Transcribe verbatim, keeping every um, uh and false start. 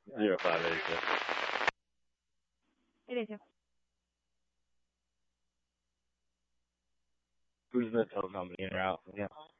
Zero five eight six. It is you. Who's the tow company en route? Yeah.